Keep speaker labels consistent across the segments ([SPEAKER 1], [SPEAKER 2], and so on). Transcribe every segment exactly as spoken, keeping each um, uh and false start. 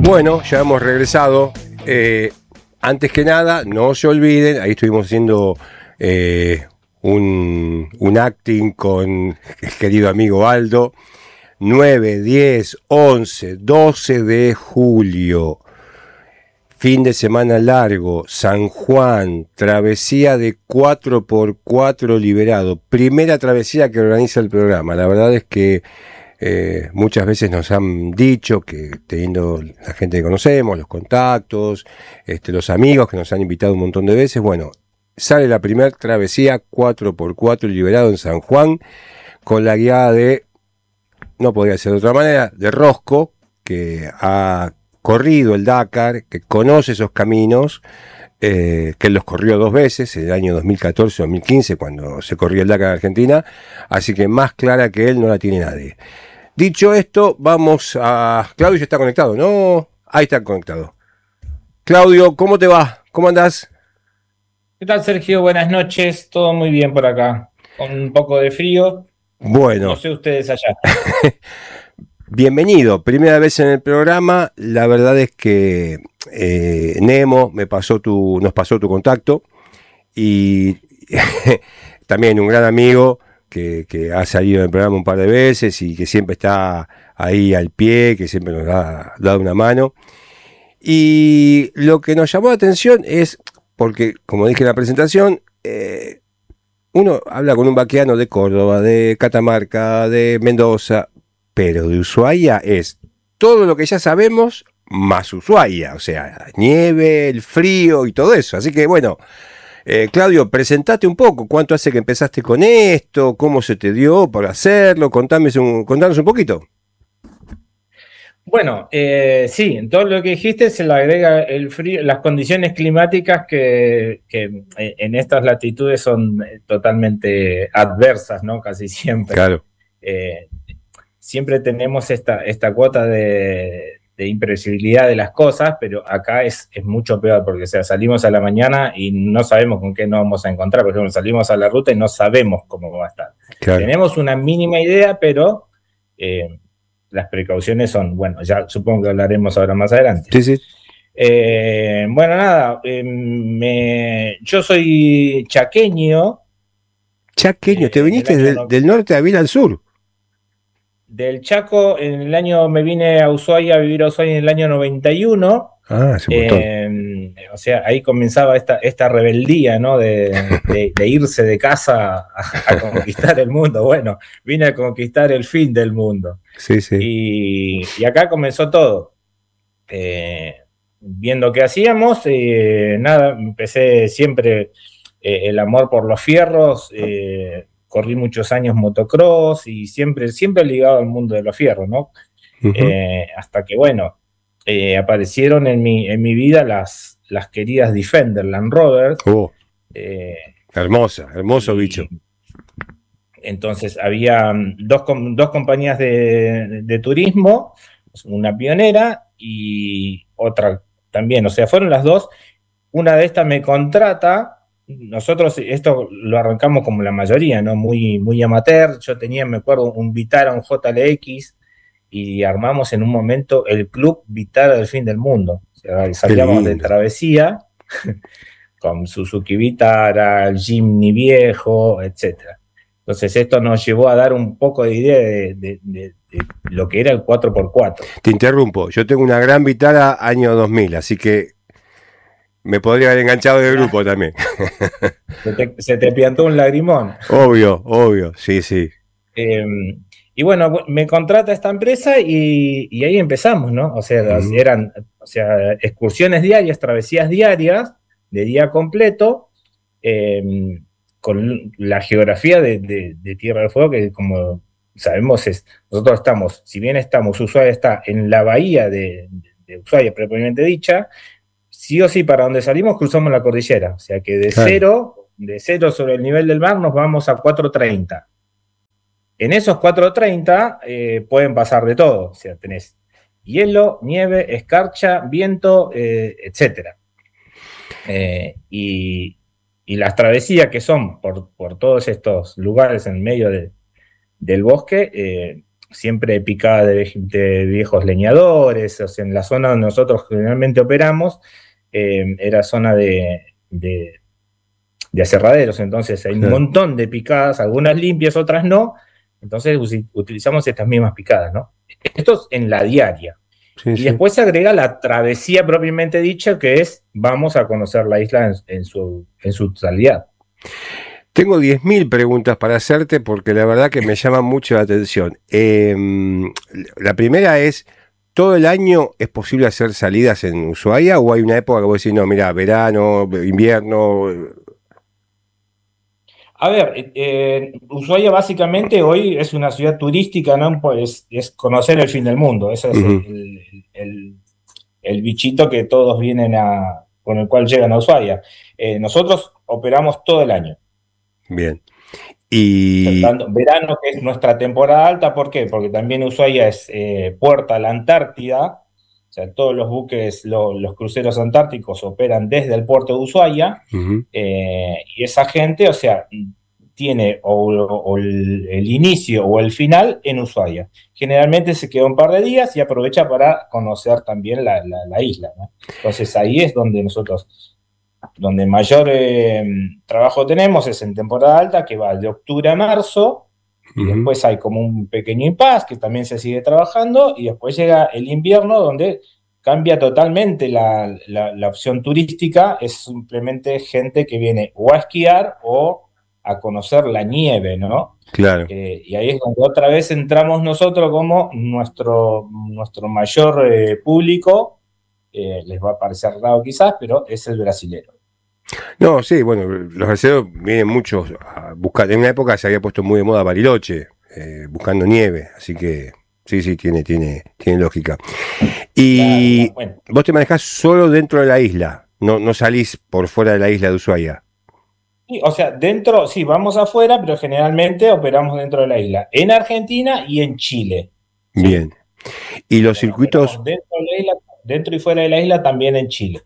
[SPEAKER 1] Bueno, ya hemos regresado. Eh, antes que nada, no se olviden, ahí estuvimos haciendo eh, un, un acting con el querido amigo Aldo. nueve, diez, once, doce de julio. Fin de semana largo, San Juan, travesía de cuatro por cuatro liberado. Primera travesía que organiza el programa. La verdad es que eh, muchas veces nos han dicho que teniendo la gente que conocemos, los contactos, este, los amigos que nos han invitado un montón de veces, bueno, sale la primera travesía cuatro por cuatro liberado en San Juan con la guiada de, no podría ser de otra manera, de Rosco, que ha corrido el Dakar, que conoce esos caminos, eh, que él los corrió dos veces, en el año dos mil catorce dos mil quince, cuando se corrió el Dakar en Argentina, así que más clara que él no la tiene nadie. Dicho esto, vamos a... Claudio ya está conectado, ¿no? Ahí está conectado. Claudio, ¿cómo te va? ¿Cómo andás?
[SPEAKER 2] ¿Qué tal, Sergio? Buenas noches, todo muy bien por acá, con un poco de frío.
[SPEAKER 1] Bueno.
[SPEAKER 2] No sé ustedes allá.
[SPEAKER 1] Bienvenido, primera vez en el programa. La verdad es que eh, Nemo me pasó tu, nos pasó tu contacto y también un gran amigo que, que ha salido del programa un par de veces y que siempre está ahí al pie, que siempre nos ha dado una mano. Y lo que nos llamó la atención es, porque como dije en la presentación, eh, uno habla con un vaqueano de Córdoba, de Catamarca, de Mendoza, pero de Ushuaia es todo lo que ya sabemos más Ushuaia, o sea, nieve, el frío y todo eso. Así que bueno, eh, Claudio, presentate un poco, ¿cuánto hace que empezaste con esto? ¿Cómo se te dio para hacerlo? Contame un, contanos un poquito.
[SPEAKER 2] Bueno, eh, sí, en todo lo que dijiste se le agrega el frío, las condiciones climáticas que, que en estas latitudes son totalmente adversas, ¿no? Casi siempre.
[SPEAKER 1] Claro.
[SPEAKER 2] Eh, siempre tenemos esta, esta cuota de, de imprevisibilidad de las cosas, pero acá es, es mucho peor, porque o sea, salimos a la mañana y no sabemos con qué nos vamos a encontrar. Por ejemplo, salimos a la ruta y no sabemos cómo va a estar. Claro. Tenemos una mínima idea, pero eh, las precauciones son, bueno, ya supongo que hablaremos ahora más adelante.
[SPEAKER 1] Sí, sí.
[SPEAKER 2] Eh, bueno, nada, eh, me, yo soy chaqueño.
[SPEAKER 1] Chaqueño, eh, te viniste del, no... del norte a vivir al sur.
[SPEAKER 2] Del Chaco, en el año me vine a Ushuaia a vivir a Ushuaia en el año noventa y uno.
[SPEAKER 1] Ah, hace un montón.
[SPEAKER 2] Eh, o sea, ahí comenzaba esta, esta rebeldía, ¿no? De, de, de irse de casa a, a conquistar el mundo. Bueno, vine a conquistar el fin del mundo.
[SPEAKER 1] Sí, sí.
[SPEAKER 2] Y, y acá comenzó todo. Eh, viendo qué hacíamos, eh, nada, empecé siempre eh, el amor por los fierros. Eh, corrí muchos años motocross y siempre, siempre ligado al mundo de los fierros, ¿no? Uh-huh. Eh, hasta que, bueno, eh, aparecieron en mi, en mi vida las, las queridas Defender Land Rover.
[SPEAKER 1] Oh, eh, hermosa, hermoso y, bicho.
[SPEAKER 2] Entonces había dos, dos compañías de, de turismo, una pionera y otra también, o sea, fueron las dos. Una de estas me contrata. Nosotros esto lo arrancamos como la mayoría, ¿no? Muy, muy amateur. Yo tenía, me acuerdo, un Vitara, un J L X, y armamos en un momento el club Vitara del fin del mundo. O sea, salíamos de travesía con Suzuki Vitara, el Jimny viejo, etcétera. Entonces esto nos llevó a dar un poco de idea de, de, de, de lo que era el cuatro por cuatro.
[SPEAKER 1] Te interrumpo, yo tengo una gran Vitara año dos mil, así que me podría haber enganchado del grupo también.
[SPEAKER 2] Se te, se te piantó un lagrimón.
[SPEAKER 1] Obvio, obvio, sí, sí.
[SPEAKER 2] Eh, y bueno, me contrata esta empresa y, y ahí empezamos, ¿no? O sea, uh-huh. eran o sea, excursiones diarias, travesías diarias, de día completo, eh, con la geografía de, de, de Tierra del Fuego, que como sabemos, es, nosotros estamos, si bien estamos, Ushuaia está en la bahía de, de Ushuaia, propiamente dicha, sí o sí, para donde salimos cruzamos la cordillera, o sea que de claro. cero, de cero sobre el nivel del mar nos vamos a cuatro treinta. En esos cuatro treinta eh, pueden pasar de todo, o sea, tenés hielo, nieve, escarcha, viento, eh, etcétera. Eh, y, y las travesías que son por, por todos estos lugares en medio de, del bosque, eh, siempre picada de, de viejos leñadores. O sea, en la zona donde nosotros generalmente operamos, eh, era zona de, de, de aserraderos, entonces hay un
[SPEAKER 1] Claro.
[SPEAKER 2] montón de picadas, algunas limpias, otras no, entonces utilizamos estas mismas picadas, ¿no? Esto es en la diaria.
[SPEAKER 1] Sí,
[SPEAKER 2] Y
[SPEAKER 1] sí.
[SPEAKER 2] después se agrega la travesía propiamente dicha, que es vamos a conocer la isla en, en, su, en su totalidad.
[SPEAKER 1] Tengo diez mil preguntas para hacerte porque la verdad que me llama mucho la atención. Eh, la primera es, ¿todo el año es posible hacer salidas en Ushuaia o hay una época que vos decís, no, mira, verano, invierno?
[SPEAKER 2] A ver, eh, Ushuaia básicamente hoy es una ciudad turística, ¿no? Pues es conocer el fin del mundo, ese es el,
[SPEAKER 1] Uh-huh.
[SPEAKER 2] el, el, el bichito que todos vienen a, con el cual llegan a Ushuaia. Eh, nosotros operamos todo el año.
[SPEAKER 1] Bien.
[SPEAKER 2] O sea,
[SPEAKER 1] Y...
[SPEAKER 2] tanto, verano, que es nuestra temporada alta, ¿por qué? Porque también Ushuaia es eh, puerta a la Antártida, o sea, todos los buques, lo, los cruceros antárticos operan desde el puerto de Ushuaia,
[SPEAKER 1] Uh-huh.
[SPEAKER 2] eh, y esa gente, o sea, tiene o, o el, el inicio o el final en Ushuaia. Generalmente se queda un par de días y aprovecha para conocer también la, la, la isla, ¿no? Entonces ahí es donde nosotros donde mayor eh, trabajo tenemos es en temporada alta, que va de octubre a marzo, y
[SPEAKER 1] Uh-huh.
[SPEAKER 2] después hay como un pequeño impasse que también se sigue trabajando, y después llega el invierno donde cambia totalmente la, la, la opción turística, es simplemente gente que viene o a esquiar o a conocer la nieve, ¿no?
[SPEAKER 1] Claro.
[SPEAKER 2] Eh, y ahí es donde otra vez entramos nosotros como nuestro, nuestro mayor eh, público, eh, les va a parecer raro quizás, pero es el brasilero.
[SPEAKER 1] No, sí, bueno, los brasileños vienen muchos a buscar. En una época se había puesto muy de moda Bariloche, eh, buscando nieve, así que sí, sí, tiene, tiene, tiene lógica.
[SPEAKER 2] Claro,
[SPEAKER 1] Y
[SPEAKER 2] claro. Bueno,
[SPEAKER 1] vos te manejás solo dentro de la isla, no, no salís por fuera de la isla de Ushuaia.
[SPEAKER 2] sí, o sea, dentro, sí, vamos afuera, pero generalmente operamos dentro de la isla, en Argentina y en Chile, ¿sí?
[SPEAKER 1] Bien. Y
[SPEAKER 2] O
[SPEAKER 1] los
[SPEAKER 2] sea,
[SPEAKER 1] circuitos,
[SPEAKER 2] operamos dentro de la isla, dentro y fuera de la isla también en Chile.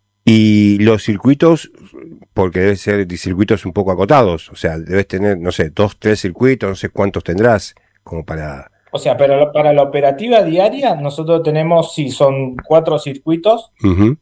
[SPEAKER 1] y los circuitos, porque deben ser circuitos un poco acotados, o sea, debes tener, no sé, dos, tres circuitos, no sé cuántos tendrás, como para...
[SPEAKER 2] O sea, pero para la operativa diaria, nosotros tenemos, sí, son cuatro circuitos,
[SPEAKER 1] Uh-huh.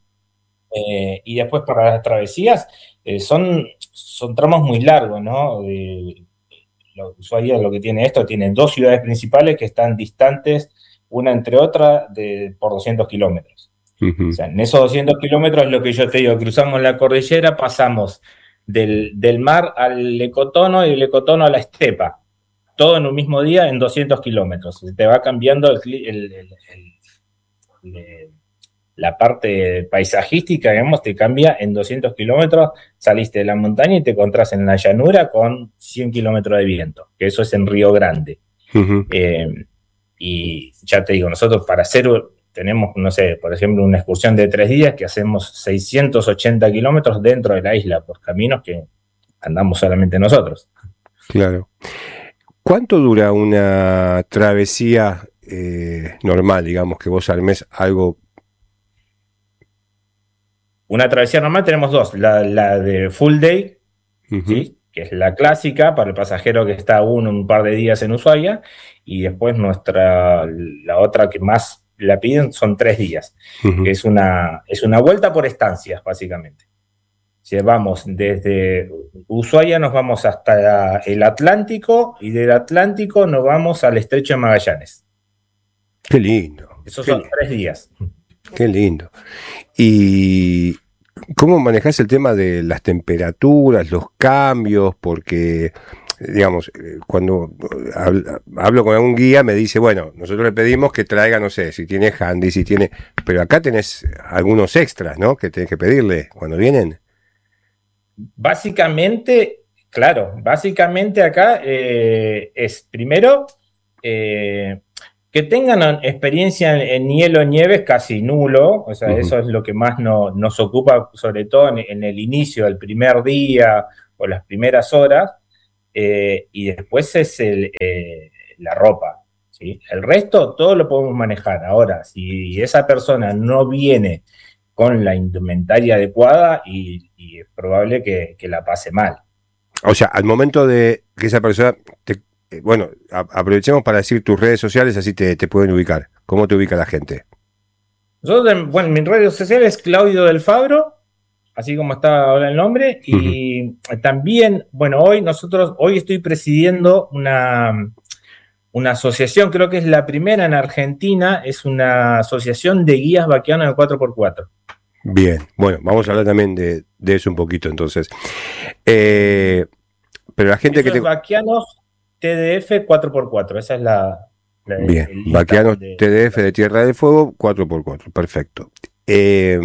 [SPEAKER 2] eh, y después para las travesías, eh, son, son tramos muy largos, ¿no? Eh, lo, Ushuaia lo que tiene esto, tiene dos ciudades principales que están distantes una entre otra de, por doscientos kilómetros. O
[SPEAKER 1] Uh-huh.
[SPEAKER 2] sea, en esos doscientos kilómetros es lo que yo te digo, cruzamos la cordillera, pasamos del, del mar al ecotono y del ecotono a la estepa, todo en un mismo día en doscientos kilómetros. Te va cambiando el, el, el, el, la parte paisajística, digamos, te cambia en doscientos kilómetros, saliste de la montaña y te encontrás en la llanura con cien kilómetros de viento, que eso es en Río Grande.
[SPEAKER 1] Uh-huh.
[SPEAKER 2] Eh, y ya te digo, nosotros para hacer, tenemos, no sé, por ejemplo, una excursión de tres días que hacemos seiscientos ochenta kilómetros dentro de la isla, por caminos que andamos solamente nosotros.
[SPEAKER 1] Claro. ¿Cuánto dura una travesía eh, normal, digamos, que vos armes algo?
[SPEAKER 2] Una travesía normal tenemos dos, la, la de full day,
[SPEAKER 1] Uh-huh.
[SPEAKER 2] ¿sí? Que es la clásica para el pasajero que está uno un par de días en Ushuaia, y después nuestra, la otra que más la piden son tres días,
[SPEAKER 1] Uh-huh.
[SPEAKER 2] que es una, es una vuelta por estancias, básicamente. Si vamos desde Ushuaia, nos vamos hasta el Atlántico, y del Atlántico nos vamos al Estrecho de Magallanes.
[SPEAKER 1] Qué lindo,
[SPEAKER 2] Esos
[SPEAKER 1] qué
[SPEAKER 2] son
[SPEAKER 1] lindo,
[SPEAKER 2] tres días.
[SPEAKER 1] qué lindo. ¿Y cómo manejás el tema de las temperaturas, los cambios? Porque, digamos, eh, cuando hablo, hablo con algún guía me dice, bueno, nosotros le pedimos que traiga, no sé, si tiene handy, si tiene... Pero acá tenés algunos extras, ¿no? Que tenés que pedirle cuando vienen.
[SPEAKER 2] Básicamente, claro, básicamente acá eh, es primero eh, que tengan experiencia en, en hielo, en nieve, es casi nulo, o sea,
[SPEAKER 1] Uh-huh.
[SPEAKER 2] eso es lo que más no, nos ocupa, sobre todo en, en, el inicio, el primer día o las primeras horas, eh, y después es el, eh, la ropa, ¿sí? El resto todo lo podemos manejar. Ahora, si esa persona no viene con la indumentaria adecuada, y, y es probable que, que la pase mal.
[SPEAKER 1] O sea, al momento de que esa persona te eh, bueno, a, aprovechemos para decir tus redes sociales, así te, te pueden ubicar. ¿Cómo te ubica la gente?
[SPEAKER 2] Yo, bueno, mi redes sociales es Claudio del Fabro, así como está ahora el nombre, y uh-huh. también, bueno, hoy nosotros, hoy estoy presidiendo una, una asociación, creo que es la primera en Argentina, es una asociación de guías vaqueanos de cuatro por cuatro.
[SPEAKER 1] Bien, bueno, vamos a hablar también de, de eso un poquito entonces. Eh, pero la gente
[SPEAKER 2] eso
[SPEAKER 1] que te...
[SPEAKER 2] es Vaqueanos T D F cuatro por cuatro, esa es la... la
[SPEAKER 1] Bien, Vaqueanos de, T D F de Tierra del Fuego cuatro por cuatro, perfecto. Eh,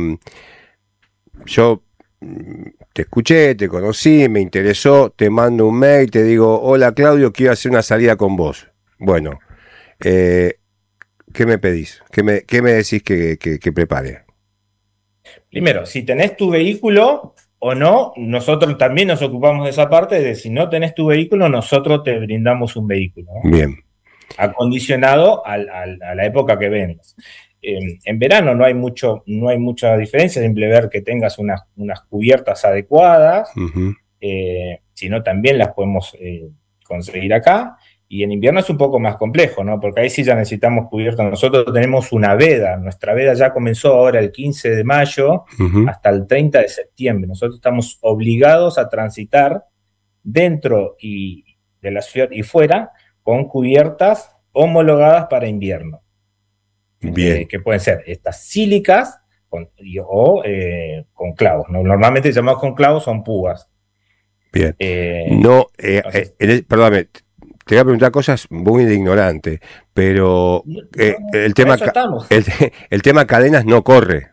[SPEAKER 1] yo te escuché, te conocí, me interesó, te mando un mail, te digo, hola Claudio, quiero hacer una salida con vos. Bueno, eh, ¿qué me pedís? ¿Qué me, qué me decís que, que, que prepare?
[SPEAKER 2] Primero, si tenés tu vehículo o no, nosotros también nos ocupamos de esa parte, de si no tenés tu vehículo, nosotros te brindamos un vehículo, ¿no?
[SPEAKER 1] Bien.
[SPEAKER 2] Acondicionado al, al, a la época que vengas. Eh, en verano no hay mucho, no hay mucha diferencia, simple ver que tengas unas, unas cubiertas adecuadas, uh-huh. eh, si no también las podemos eh, conseguir acá, y en invierno es un poco más complejo, ¿no? Porque ahí sí ya necesitamos cubiertas. Nosotros tenemos una veda, nuestra veda ya comenzó ahora el quince de mayo uh-huh. hasta el treinta de septiembre. Nosotros estamos obligados a transitar dentro y de la ciudad y fuera con cubiertas homologadas para invierno.
[SPEAKER 1] Bien.
[SPEAKER 2] Eh, que pueden ser estas sílicas con, o eh, con clavos, ¿no? Normalmente llamados con clavos son púas.
[SPEAKER 1] Bien. Eh, no, eh, entonces, eh, perdóname, te voy a preguntar cosas muy de ignorante, pero eh, no, el, tema el, el tema cadenas no corre.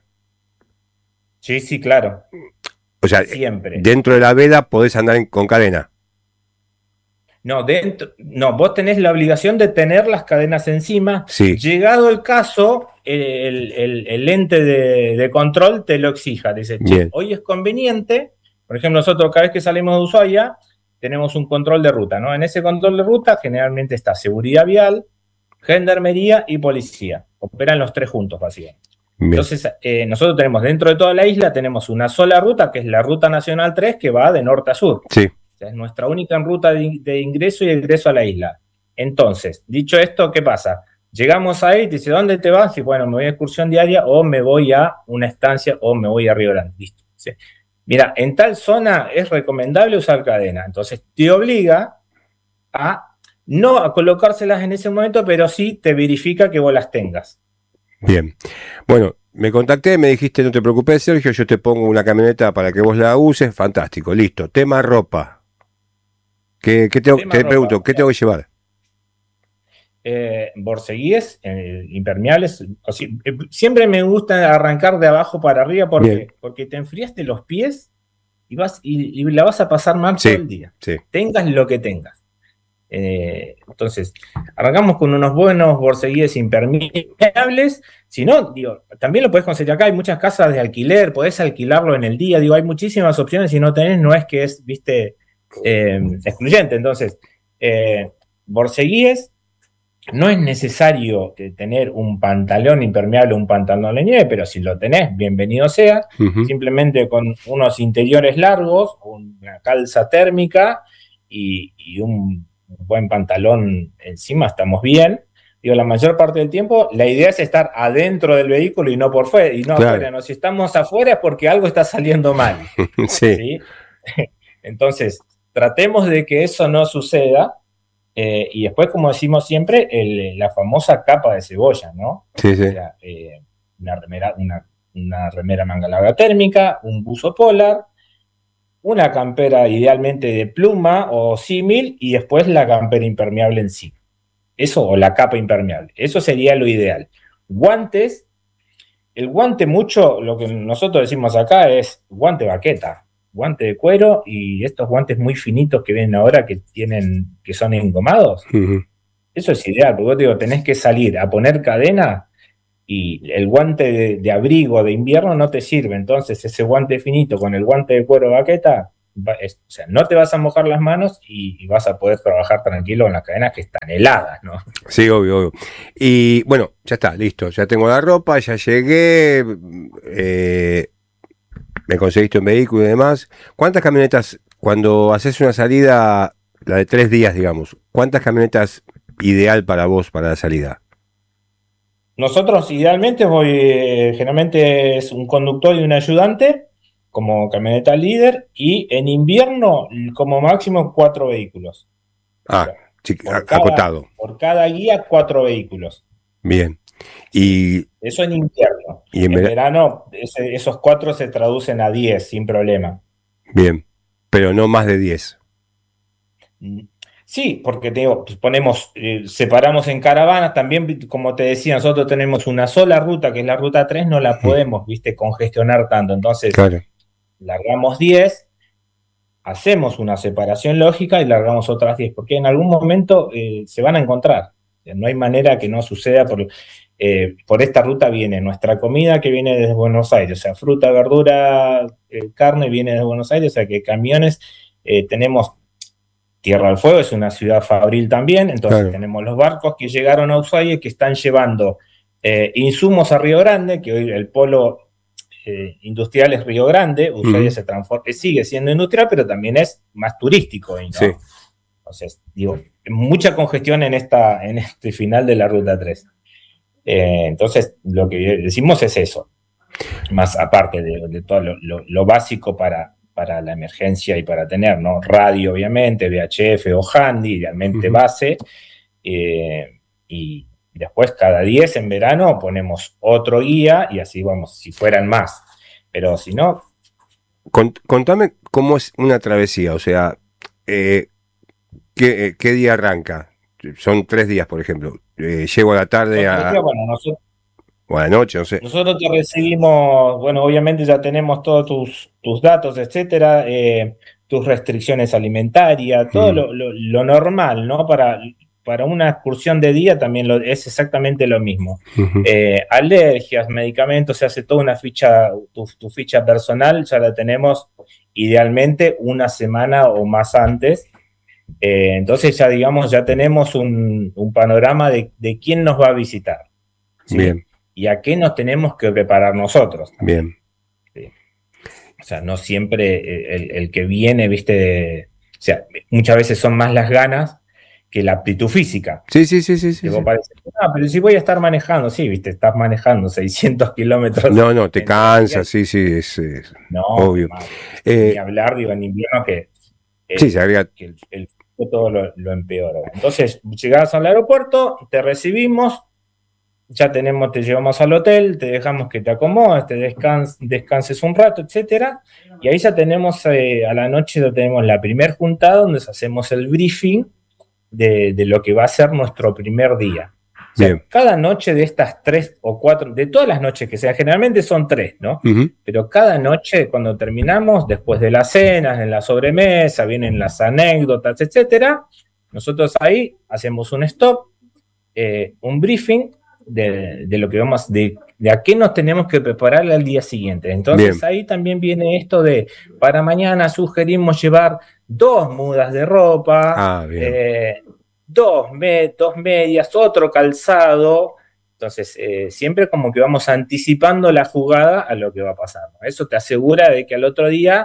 [SPEAKER 2] Sí, sí, claro.
[SPEAKER 1] O sea, siempre. Dentro de la veda podés andar en, con cadena.
[SPEAKER 2] No, dentro, no, vos tenés la obligación de tener las cadenas encima.
[SPEAKER 1] Sí.
[SPEAKER 2] Llegado el caso, el, el, el ente de, de control te lo exija. Dice, che, hoy es conveniente. Por ejemplo, nosotros cada vez que salimos de Ushuaia tenemos un control de ruta, ¿no? En ese control de ruta generalmente está seguridad vial, gendarmería y policía. Operan los tres juntos, básicamente. Bien. Entonces, eh, nosotros tenemos dentro de toda la isla, tenemos una sola ruta, que es la Ruta Nacional tres, que va de norte a sur.
[SPEAKER 1] Sí.
[SPEAKER 2] Es nuestra única ruta de, de ingreso y egreso a la isla. Entonces, dicho esto, ¿qué pasa? Llegamos ahí, te dice, ¿dónde te vas? Y bueno, me voy a excursión diaria o me voy a una estancia o me voy a Río Grande. Listo. ¿Sí? Mira, en tal zona es recomendable usar cadena. Entonces, te obliga a no a colocárselas en ese momento, pero sí te verifica que vos las tengas.
[SPEAKER 1] Bien. Bueno, me contacté, me dijiste, no te preocupes, Sergio, yo te pongo una camioneta para que vos la uses. Fantástico, listo. Tema ropa. ¿Qué, qué te, te ropa, pregunto, ¿qué tengo que llevar?
[SPEAKER 2] Eh, borceguíes, eh, impermeables. O sea, eh, siempre me gusta arrancar de abajo para arriba porque, porque te enfriaste los pies y, vas, y, y la vas a pasar mal
[SPEAKER 1] sí,
[SPEAKER 2] todo el día.
[SPEAKER 1] Sí.
[SPEAKER 2] Tengas lo que tengas. Eh, entonces, arrancamos con unos buenos borceguíes impermeables. Si no, digo, también lo podés conseguir acá. Hay muchas casas de alquiler, podés alquilarlo en el día. Digo, hay muchísimas opciones. Si no tenés, no es que es, viste, eh, excluyente. Entonces, eh, borceguíes, no es necesario tener un pantalón impermeable o un pantalón de nieve, pero si lo tenés, bienvenido sea. Uh-huh. Simplemente con unos interiores largos, una calza térmica y, y un buen pantalón encima, estamos bien. Digo, la mayor parte del tiempo, la idea es estar adentro del vehículo y no por fuera, y no claro. afuera. ¿No? Si estamos afuera es porque algo está saliendo mal.
[SPEAKER 1] sí.
[SPEAKER 2] ¿Sí? Entonces, tratemos de que eso no suceda. Eh, y después, como decimos siempre, el, la famosa capa de cebolla, ¿no?
[SPEAKER 1] Sí, sí.
[SPEAKER 2] O sea, eh, una remera, una, una remera manga larga térmica, un buzo polar, una campera idealmente de pluma o símil, y después la campera impermeable en sí. Eso, o la capa impermeable. Eso sería lo ideal. Guantes. El guante mucho, lo que nosotros decimos acá es guante baqueta, guante de cuero, y estos guantes muy finitos que vienen ahora que tienen, que son engomados. Uh-huh. Eso es ideal, porque vos digo, tenés que salir a poner cadena y el guante de, de abrigo de invierno no te sirve. Entonces ese guante finito con el guante de cuero baqueta, va, es, o sea, no te vas a mojar las manos y, y vas a poder trabajar tranquilo con las cadenas que están heladas, ¿no?
[SPEAKER 1] Sí, obvio, obvio. Y bueno, ya está, listo, ya tengo la ropa, ya llegué, eh, me conseguiste un vehículo y demás. ¿Cuántas camionetas, cuando haces una salida, la de tres días, digamos, ¿cuántas camionetas ideal para vos para la salida?
[SPEAKER 2] Nosotros idealmente voy, eh, generalmente es un conductor y un ayudante como camioneta líder y en invierno como máximo cuatro vehículos. O
[SPEAKER 1] Ah,
[SPEAKER 2] sea,
[SPEAKER 1] chiqui-
[SPEAKER 2] por
[SPEAKER 1] a-
[SPEAKER 2] cada,
[SPEAKER 1] acotado.
[SPEAKER 2] por cada guía cuatro vehículos.
[SPEAKER 1] Bien.
[SPEAKER 2] ¿Sí?
[SPEAKER 1] Y,
[SPEAKER 2] Eso en invierno.
[SPEAKER 1] y en
[SPEAKER 2] En
[SPEAKER 1] vera-
[SPEAKER 2] verano ese- esos cuatro se traducen a diez sin problema.
[SPEAKER 1] bien, pero no más de diez.
[SPEAKER 2] Mm. Sí, porque te digo, pues ponemos, eh, separamos en caravanas, también como te decía, nosotros tenemos una sola ruta, que es la ruta tres, no la
[SPEAKER 1] Mm,
[SPEAKER 2] podemos, viste, congestionar tanto. Entonces,
[SPEAKER 1] claro,
[SPEAKER 2] largamos diez, hacemos una separación lógica y largamos otras diez, porque en algún momento eh, se van a encontrar. O sea, no hay manera que no suceda. Por, eh, por esta ruta viene nuestra comida que viene desde Buenos Aires, o sea, fruta, verdura, eh, carne viene desde Buenos Aires, o sea que camiones eh, tenemos. Tierra del Fuego es una ciudad fabril también, entonces
[SPEAKER 1] claro.
[SPEAKER 2] tenemos los barcos que llegaron a Ushuaia que están llevando eh, insumos a Río Grande, que hoy el polo eh, industrial es Río Grande. Ushuaia
[SPEAKER 1] Ujú,
[SPEAKER 2] se transforma, sigue siendo industrial, pero también es más turístico hoy,
[SPEAKER 1] sí.
[SPEAKER 2] ¿no? Entonces, digo, mucha congestión en, esta, en este final de la Ruta tres. Eh, entonces, lo que decimos es eso, más aparte de, de todo lo, lo, lo básico para, para la emergencia y para tener, ¿no? Radio, obviamente, V H F o handy, idealmente
[SPEAKER 1] Ujú.
[SPEAKER 2] base, eh, y después cada diez en verano ponemos otro guía y así vamos, si fueran más. Pero si no,
[SPEAKER 1] Cont- contame cómo es una travesía, o sea, eh, ¿qué, eh, qué día arranca? Son tres días, por ejemplo. Eh, llego a la tarde
[SPEAKER 2] son tres días,
[SPEAKER 1] a,
[SPEAKER 2] bueno, nosotros,
[SPEAKER 1] o a la noche, no sé.
[SPEAKER 2] nosotros te recibimos, bueno, obviamente ya tenemos todos tus, tus datos, etcétera, eh, tus restricciones alimentarias, todo
[SPEAKER 1] Mm,
[SPEAKER 2] lo, lo, lo normal, ¿no? Para, para una excursión de día también lo, es exactamente lo mismo.
[SPEAKER 1] ujú,
[SPEAKER 2] Eh, alergias, medicamentos, se hace toda una ficha, tu, tu ficha personal, ya la tenemos idealmente una semana o más antes. Eh, entonces ya digamos, ya tenemos un, un panorama de, de quién nos va a visitar, ¿sí?
[SPEAKER 1] bien,
[SPEAKER 2] Y a qué nos tenemos que preparar nosotros también,
[SPEAKER 1] bien.
[SPEAKER 2] ¿sí? O sea, no siempre eh, el, el que viene, viste, o sea, muchas veces son más las ganas que la aptitud física.
[SPEAKER 1] Sí, sí, sí, sí,
[SPEAKER 2] Que
[SPEAKER 1] sí,
[SPEAKER 2] vos
[SPEAKER 1] sí.
[SPEAKER 2] parece, ah, pero si voy a estar manejando, sí, viste, estás manejando seiscientos kilómetros
[SPEAKER 1] No, no, te
[SPEAKER 2] en tres días.
[SPEAKER 1] cansa, sí, sí, es, es
[SPEAKER 2] No,
[SPEAKER 1] obvio.
[SPEAKER 2] más, ni
[SPEAKER 1] Eh,
[SPEAKER 2] hablar, digo, en invierno que,
[SPEAKER 1] sí, se
[SPEAKER 2] el,
[SPEAKER 1] agrega.
[SPEAKER 2] que el, el todo lo, lo empeora. Entonces, llegás al aeropuerto, te recibimos, ya tenemos, te llevamos al hotel, te dejamos que te acomodes, te descans, descanses un rato, etcétera. Y ahí ya tenemos, eh, a la noche ya tenemos la primer juntada donde hacemos el briefing de, de lo que va a ser nuestro primer día. O sea,
[SPEAKER 1] Bien.
[SPEAKER 2] cada noche de estas tres o cuatro, de todas las noches que sean, generalmente son tres, ¿no?
[SPEAKER 1] Ujú,
[SPEAKER 2] Pero cada noche, cuando terminamos, después de las cenas, en la sobremesa, vienen las anécdotas, etcétera, nosotros ahí hacemos un stop, eh, un briefing de, de, lo que vamos, de, de a qué nos tenemos que preparar al día siguiente. Entonces
[SPEAKER 1] bien.
[SPEAKER 2] ahí también viene esto de, para mañana sugerimos llevar dos mudas de ropa,
[SPEAKER 1] Ah, bien.
[SPEAKER 2] eh, dos, me, dos medias, otro calzado. Entonces, eh, siempre como que vamos anticipando la jugada a lo que va a pasar, ¿no? Eso te asegura de que al otro día,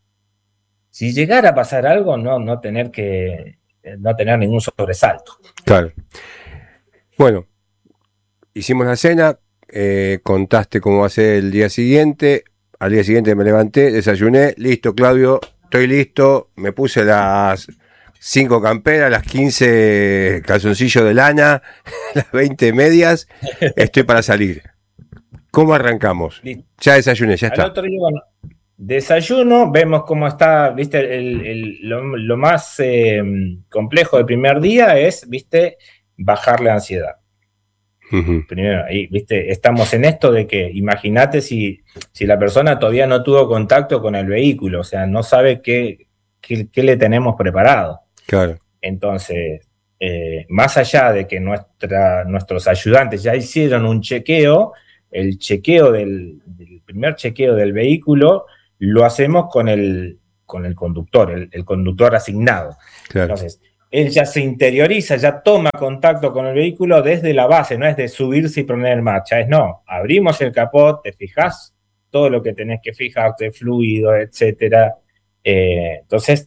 [SPEAKER 2] si llegara a pasar algo, no, no tener que no tener ningún sobresalto.
[SPEAKER 1] Claro. Bueno, hicimos la cena, eh, contaste cómo va a ser el día siguiente. Al día siguiente me levanté, desayuné, listo, Claudio, estoy listo. Me puse las cinco camperas, las quince calzoncillos de lana, las veinte medias. Estoy para salir. ¿Cómo arrancamos?
[SPEAKER 2] Listo.
[SPEAKER 1] Ya desayuné, ya
[SPEAKER 2] Al
[SPEAKER 1] está.
[SPEAKER 2] otro día, bueno, desayuno, vemos cómo está, viste, el, el, lo, lo, más eh, complejo del primer día es, viste, bajar la ansiedad.
[SPEAKER 1] Uh-huh.
[SPEAKER 2] Primero, ahí, viste, estamos en esto de que, imagínate si, si la persona todavía no tuvo contacto con el vehículo, o sea, no sabe qué, qué, qué le tenemos preparado.
[SPEAKER 1] Claro.
[SPEAKER 2] Entonces, eh, más allá de que nuestra, nuestros ayudantes ya hicieron un chequeo, el chequeo del, del primer chequeo del vehículo lo hacemos con el, con el conductor, el, el conductor asignado.
[SPEAKER 1] Claro.
[SPEAKER 2] Entonces, él ya se interioriza, ya toma contacto con el vehículo desde la base, no es de subirse y poner en marcha, es no, abrimos el capot, te fijas todo lo que tenés que fijarte, fluido, etcétera. Eh, entonces,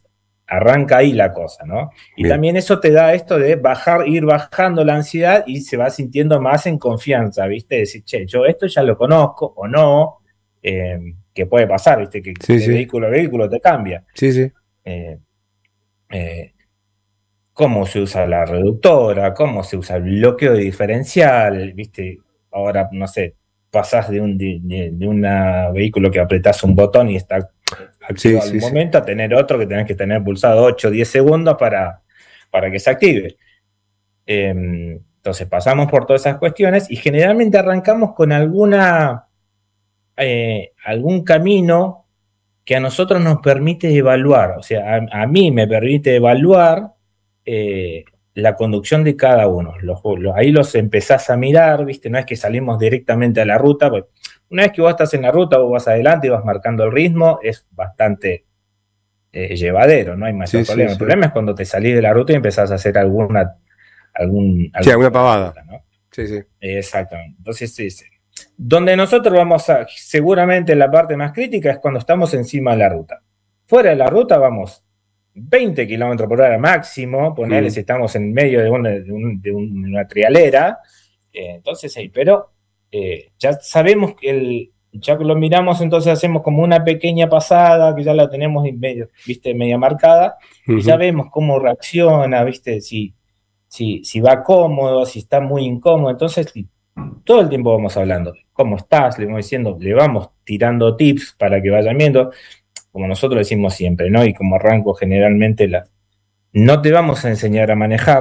[SPEAKER 2] arranca ahí la cosa, ¿no? Y
[SPEAKER 1] Bien.
[SPEAKER 2] también eso te da esto de bajar, ir bajando la ansiedad y se va sintiendo más en confianza, ¿viste? Decir, che, yo esto ya lo conozco o no, eh, que puede pasar, ¿viste? Que
[SPEAKER 1] Sí,
[SPEAKER 2] de
[SPEAKER 1] sí,
[SPEAKER 2] vehículo a vehículo te cambia.
[SPEAKER 1] sí, sí.
[SPEAKER 2] Eh, eh, Cómo se usa la reductora, cómo se usa el bloqueo diferencial, ¿viste? Ahora, no sé, pasás de un de, de, de una vehículo que apretás un botón y está
[SPEAKER 1] Sí,
[SPEAKER 2] activado al
[SPEAKER 1] sí, sí.
[SPEAKER 2] momento a tener otro que tenés que tener pulsado ocho o diez segundos para, para que se active. Eh, entonces pasamos por todas esas cuestiones y generalmente arrancamos con alguna, eh, algún camino que a nosotros nos permite evaluar, o sea, a, a mí me permite evaluar eh, la conducción de cada uno. Los, los, ahí los empezás a mirar, ¿viste? No es que salimos directamente a la ruta, pues una vez que vos estás en la ruta, vos vas adelante y vas marcando el ritmo, es bastante eh, llevadero, no hay
[SPEAKER 1] Sí,
[SPEAKER 2] mayor
[SPEAKER 1] sí,
[SPEAKER 2] problema. El
[SPEAKER 1] sí.
[SPEAKER 2] problema es cuando te salís de la ruta y empezás a hacer alguna, algún,
[SPEAKER 1] Sí,
[SPEAKER 2] algo
[SPEAKER 1] alguna
[SPEAKER 2] fuera de
[SPEAKER 1] pavada.
[SPEAKER 2] ruta, ¿no?
[SPEAKER 1] Sí, sí.
[SPEAKER 2] Exactamente. Entonces, sí, sí. Donde nosotros vamos a, seguramente la parte más crítica es cuando estamos encima de la ruta. Fuera de la ruta vamos veinte kilómetros por hora máximo, ponerle
[SPEAKER 1] Mm.
[SPEAKER 2] si estamos en medio de una, de un, de una trialera. Eh, entonces, sí, pero eh, ya sabemos que el, ya que lo miramos, entonces hacemos como una pequeña pasada, que ya la tenemos medio, viste, media marcada, y ya
[SPEAKER 1] Ujú.
[SPEAKER 2] vemos cómo reacciona, viste, si, si, si va cómodo, si está muy incómodo. Entonces, todo el tiempo vamos hablando. ¿Cómo estás? Le vamos diciendo, le vamos tirando tips para que vayan viendo, como nosotros decimos siempre, ¿no? Y como arranco generalmente, la, no te vamos a enseñar a manejar,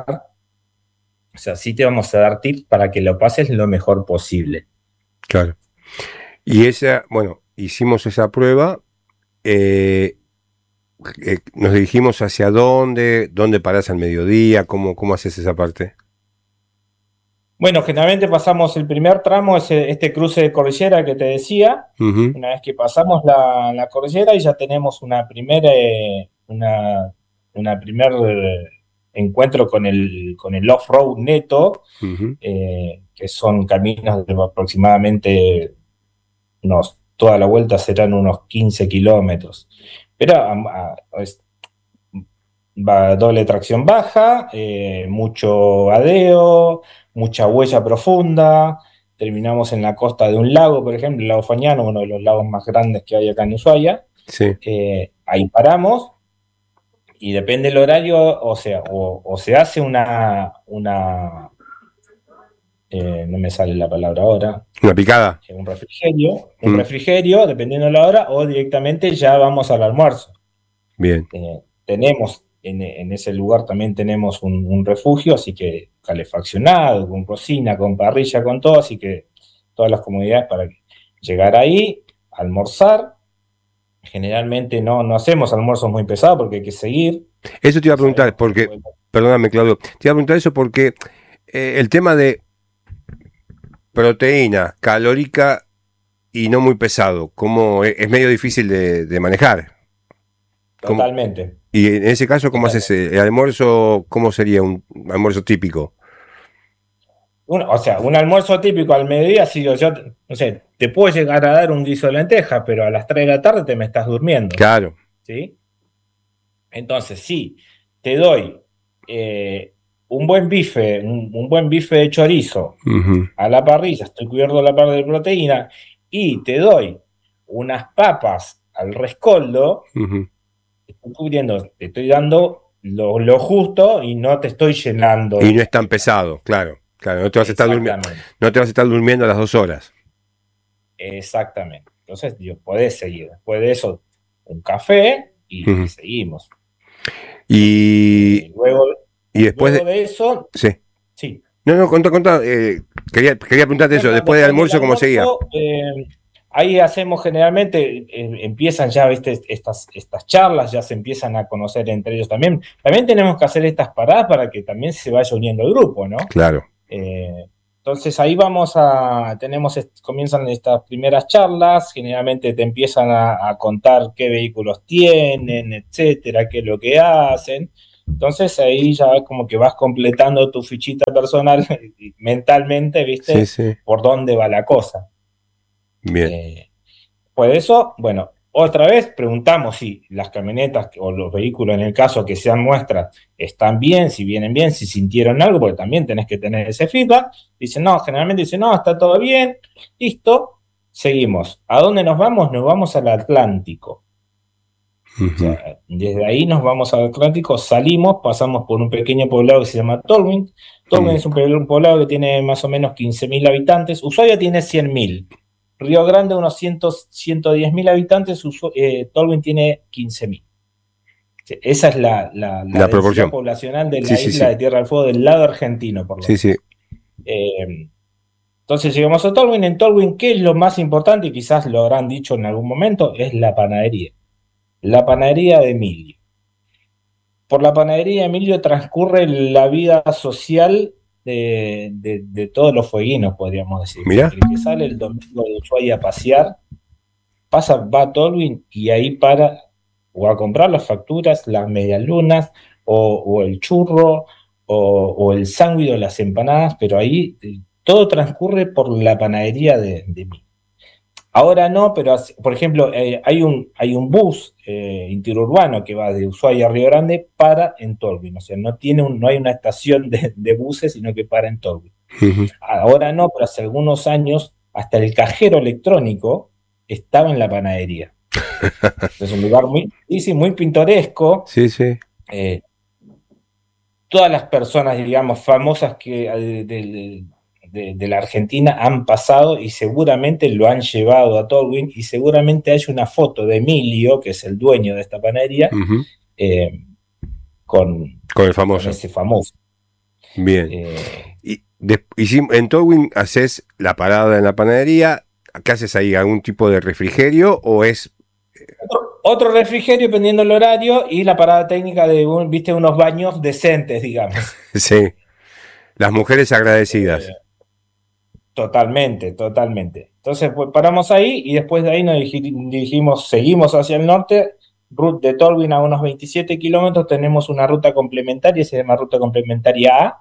[SPEAKER 2] o sea, sí te vamos a dar tips para que lo pases lo mejor posible.
[SPEAKER 1] Claro. Y esa, bueno, hicimos esa prueba, eh, eh, nos dirigimos hacia dónde, dónde parás al mediodía, cómo, cómo haces esa parte.
[SPEAKER 2] Bueno, generalmente pasamos el primer tramo, ese, este cruce de cordillera que te decía.
[SPEAKER 1] Ujú.
[SPEAKER 2] Una vez que pasamos la, la cordillera y ya tenemos una primera, eh, una, una primer eh, encuentro con el, con el off-road neto,
[SPEAKER 1] Ujú.
[SPEAKER 2] eh, que son caminos de aproximadamente unos, toda la vuelta serán unos quince kilómetros. Pero a, a, es, va doble tracción baja, eh, mucho adeo, mucha huella profunda. Terminamos en la costa de un lago, por ejemplo, el lago Fañano, uno de los lagos más grandes que hay acá en Ushuaia.
[SPEAKER 1] Sí.
[SPEAKER 2] Eh, ahí paramos y depende del horario, o sea, o, o se hace una, una eh, no me sale la palabra ahora,
[SPEAKER 1] Una picada.
[SPEAKER 2] eh, un refrigerio, un
[SPEAKER 1] Mm.
[SPEAKER 2] refrigerio, dependiendo de la hora, o directamente ya vamos al almuerzo.
[SPEAKER 1] Bien.
[SPEAKER 2] Eh, tenemos en, en, ese lugar también tenemos un, un, refugio, así que calefaccionado, con cocina, con parrilla, con todo, así que todas las comodidades para llegar ahí, almorzar. Generalmente no, no hacemos almuerzos muy pesados porque hay que seguir.
[SPEAKER 1] Eso te iba a preguntar, porque, perdóname, Claudio, te iba a preguntar eso porque eh, el tema de proteína calórica y no muy pesado, como es, es medio difícil de, de manejar. ¿Cómo?
[SPEAKER 2] Totalmente.
[SPEAKER 1] Y en ese caso, ¿cómo haces
[SPEAKER 2] Totalmente.
[SPEAKER 1] el almuerzo? ¿Cómo sería un almuerzo típico?
[SPEAKER 2] Un, o sea, un almuerzo típico al mediodía, si yo, yo, no sé, te puedo llegar a dar un guiso de lentejas, pero a las tres de la tarde te me estás durmiendo.
[SPEAKER 1] Claro.
[SPEAKER 2] ¿Sí? Entonces, sí, te doy eh, un buen bife, un, un, buen bife de chorizo
[SPEAKER 1] Uh-huh.
[SPEAKER 2] a la parrilla, estoy cubierto la parte de proteína, y te doy unas papas al rescoldo,
[SPEAKER 1] Uh-huh.
[SPEAKER 2] te estoy cubriendo, te estoy dando lo, lo justo y no te estoy llenando.
[SPEAKER 1] Y no es tan pesado, claro. Claro, no te vas a estar durmiendo, no te vas a estar durmiendo a las dos horas.
[SPEAKER 2] Exactamente. Entonces, Dios, podés seguir. Después de eso, un café y, uh-huh. y seguimos.
[SPEAKER 1] Y,
[SPEAKER 2] eh, luego,
[SPEAKER 1] y después
[SPEAKER 2] luego
[SPEAKER 1] de,
[SPEAKER 2] de eso,
[SPEAKER 1] sí.
[SPEAKER 2] Sí.
[SPEAKER 1] No, no, contá, contá. Eh, quería, quería preguntarte eso.
[SPEAKER 2] Bueno,
[SPEAKER 1] Después, después del almuerzo, ¿cómo seguía?
[SPEAKER 2] Eh, ahí hacemos generalmente, eh, empiezan ya, viste, estas, estas charlas, ya se empiezan a conocer entre ellos también. También tenemos que hacer estas paradas para que también se vaya uniendo el grupo, ¿no?
[SPEAKER 1] Claro.
[SPEAKER 2] Eh, entonces ahí vamos a, tenemos, comienzan estas primeras charlas, generalmente te empiezan a, a contar qué vehículos tienen, etcétera, qué es lo que hacen. Entonces ahí ya como que vas completando tu fichita personal mentalmente, ¿viste?
[SPEAKER 1] Sí, sí.
[SPEAKER 2] Por dónde va la cosa.
[SPEAKER 1] Bien.
[SPEAKER 2] Eh, pues eso, bueno, Otra vez preguntamos si las camionetas o los vehículos, en el caso que sean nuestras, están bien, si vienen bien, si sintieron algo, porque también tenés que tener ese feedback. Dicen, no, generalmente dicen, no, está todo bien, listo, seguimos. ¿A dónde nos vamos? Nos vamos al Atlántico. Uh-huh. O sea, desde ahí nos vamos al Atlántico, salimos, pasamos por un pequeño poblado que se llama Tolwyn. Tolwyn uh-huh. es un, un poblado que tiene más o menos quince mil habitantes. Ushuaia tiene cien mil. Río Grande unos cien, ciento diez mil habitantes, eh, Tolwyn tiene quince mil. Esa es la, la, la,
[SPEAKER 1] la proporción
[SPEAKER 2] poblacional de la
[SPEAKER 1] sí,
[SPEAKER 2] isla
[SPEAKER 1] sí, sí.
[SPEAKER 2] de Tierra del Fuego del lado argentino, por lo
[SPEAKER 1] sí, sí.
[SPEAKER 2] Eh, entonces llegamos a Tolwyn. En Tolwyn, ¿qué es lo más importante? Y quizás lo habrán dicho en algún momento, es la panadería. La panadería de Emilio. Por la panadería de Emilio transcurre la vida social De, de, de todos los fueguinos, podríamos decir.
[SPEAKER 1] Mirá.
[SPEAKER 2] El que sale el domingo de Ushuaia a pasear, pasa, va a Tolwyn y ahí para o a comprar las facturas, las medialunas, o, o el churro, o, o el sándwich o las empanadas, pero ahí todo transcurre por la panadería de, de mí. Ahora no, pero por ejemplo, eh, hay, un, hay un bus eh, interurbano que va de Ushuaia a Río Grande, para en Tolwyn. O sea, no, tiene un, no hay una estación de, de buses, sino que para en Tolwyn. Uh-huh. Ahora no, pero hace algunos años hasta el cajero electrónico estaba en la panadería. Es un lugar muy, sí, muy pintoresco.
[SPEAKER 1] Sí, sí.
[SPEAKER 2] Eh, todas las personas, digamos, famosas que de, de, de, de la Argentina han pasado y seguramente lo han llevado a Tolwyn, y seguramente hay una foto de Emilio, que es el dueño de esta panadería, uh-huh. eh, con,
[SPEAKER 1] con el famoso.
[SPEAKER 2] Con ese famoso.
[SPEAKER 1] Bien. Eh, y, de, y en Tolwyn haces la parada en la panadería. ¿Qué haces ahí? ¿Algún tipo de refrigerio o es...?
[SPEAKER 2] Otro, otro refrigerio dependiendo del horario, y la parada técnica de, un, viste, unos baños decentes, digamos.
[SPEAKER 1] Sí. Las mujeres agradecidas.
[SPEAKER 2] Eh, totalmente, totalmente. Entonces, pues paramos ahí y después de ahí nos dirigimos, seguimos hacia el norte. Ruta de Tolwyn a unos veintisiete kilómetros tenemos una ruta complementaria, se llama ruta complementaria A,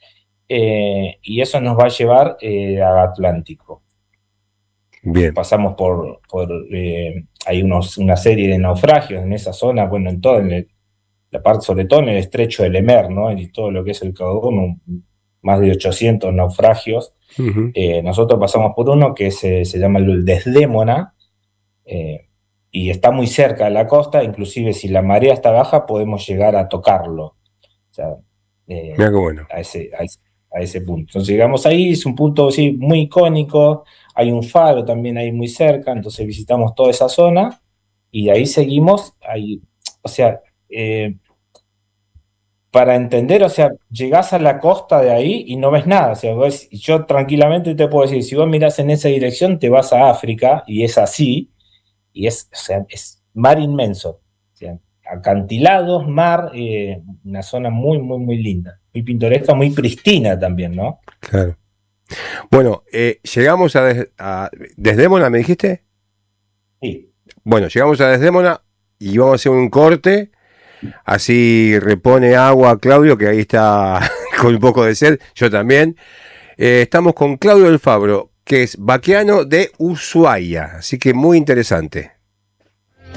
[SPEAKER 2] eh, y eso nos va a llevar eh, al Atlántico.
[SPEAKER 1] Bien.
[SPEAKER 2] Pasamos por, por eh, hay unos, una serie de naufragios en esa zona, bueno, en todo, en el, la parte, sobre todo en el estrecho de Lemer, ¿no? Y todo lo que es el Caudón, más de ochocientos naufragios. Uh-huh. Eh, nosotros pasamos por uno que se, se llama el Desdémona, eh, y está muy cerca de la costa, inclusive si la marea está baja podemos llegar a tocarlo. O sea, eh,
[SPEAKER 1] Mira qué bueno.
[SPEAKER 2] a, ese, a, ese, a ese punto. Entonces llegamos ahí, es un punto sí, muy icónico, hay un faro también ahí muy cerca, entonces visitamos toda esa zona y de ahí seguimos, ahí, o sea, eh, para entender, o sea, llegás a la costa de ahí y no ves nada. O sea, vos, yo tranquilamente te puedo decir, si vos mirás en esa dirección, te vas a África, y es así, y es, o sea, es mar inmenso. O sea, acantilados, mar, eh, una zona muy, muy, muy linda. Muy pintoresca, muy pristina también, ¿no?
[SPEAKER 1] Claro. Bueno, eh, llegamos a, des, a Desdémona, ¿me dijiste?
[SPEAKER 2] Sí.
[SPEAKER 1] Bueno, llegamos a Desdémona y vamos a hacer un corte. Así repone agua Claudio, que ahí está con un poco de sed, yo también. Eh, estamos con Claudio del Fabro, que es vaqueano de Ushuaia, así que muy interesante.